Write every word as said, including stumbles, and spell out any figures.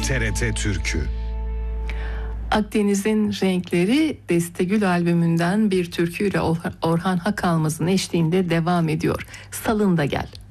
T R T Türkü. Akdeniz'in Renkleri Destegül albümünden bir türküyle Orhan Hakalmaz'ın eşliğinde devam ediyor. Salın da gel.